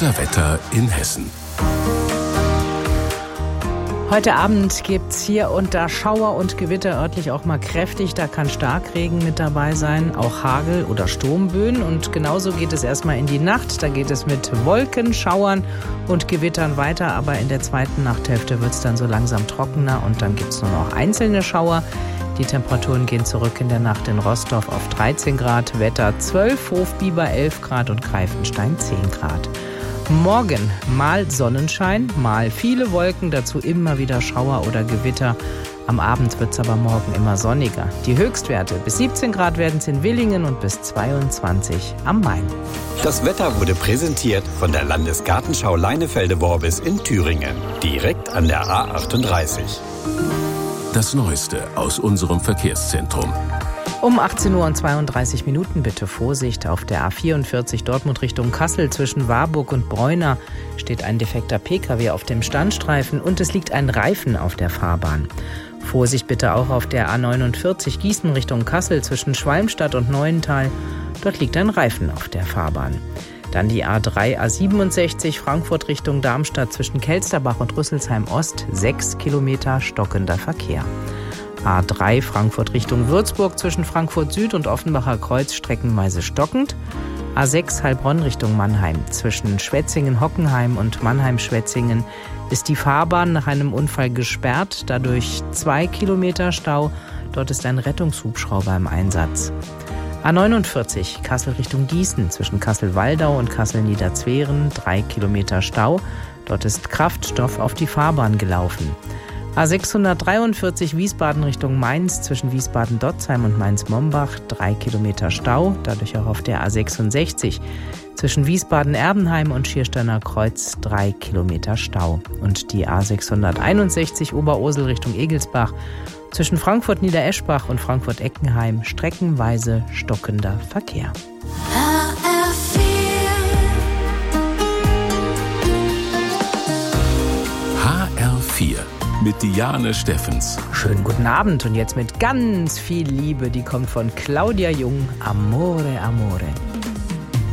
Unser Wetter in Hessen. Heute Abend gibt's hier und da Schauer und Gewitter, örtlich auch mal kräftig. Da kann Starkregen mit dabei sein, auch Hagel oder Sturmböen. Und genauso geht es erstmal in die Nacht. Da geht es mit Wolken, Schauern und Gewittern weiter. Aber in der zweiten Nachthälfte wird's dann so langsam trockener und dann gibt's nur noch einzelne Schauer. Die Temperaturen gehen zurück in der Nacht in Rostock auf 13 Grad, Wetter 12, Hofbiber 11 Grad und Greifenstein 10 Grad. Morgen mal Sonnenschein, mal viele Wolken, dazu immer wieder Schauer oder Gewitter. Am Abend wird es aber morgen immer sonniger. Die Höchstwerte bis 17 Grad werden es in Willingen und bis 22 am Main. Das Wetter wurde präsentiert von der Landesgartenschau Leinefelde-Worbis in Thüringen, direkt an der A38. Das Neueste aus unserem Verkehrszentrum. Um 18 Uhr und 32 Minuten bitte Vorsicht. Auf der A44 Dortmund Richtung Kassel zwischen Warburg und Bräuner steht ein defekter Pkw auf dem Standstreifen und es liegt ein Reifen auf der Fahrbahn. Vorsicht bitte auch auf der A49 Gießen Richtung Kassel zwischen Schwalmstadt und Neuental. Dort liegt ein Reifen auf der Fahrbahn. Dann die A3, A67 Frankfurt Richtung Darmstadt zwischen Kelsterbach und Rüsselsheim Ost. 6 Kilometer stockender Verkehr. A3 Frankfurt Richtung Würzburg zwischen Frankfurt Süd und Offenbacher Kreuz streckenweise stockend. A6 Heilbronn Richtung Mannheim zwischen Schwetzingen-Hockenheim und Mannheim-Schwetzingen ist die Fahrbahn nach einem Unfall gesperrt, dadurch 2 Kilometer Stau. Dort ist ein Rettungshubschrauber im Einsatz. A49 Kassel Richtung Gießen zwischen Kassel-Waldau und Kassel-Niederzweren 3 Kilometer Stau. Dort ist Kraftstoff auf die Fahrbahn gelaufen. A643 Wiesbaden Richtung Mainz zwischen Wiesbaden-Dotzheim und Mainz-Mombach 3 Kilometer Stau, dadurch auch auf der A66 zwischen Wiesbaden-Erbenheim und Schiersteiner Kreuz 3 Kilometer Stau. Und die A661 Oberursel Richtung Egelsbach zwischen Frankfurt-Niedereschbach und Frankfurt-Eckenheim streckenweise stockender Verkehr. HR4 mit Diane Steffens. Schönen guten Abend und jetzt mit ganz viel Liebe, die kommt von Claudia Jung, Amore, Amore.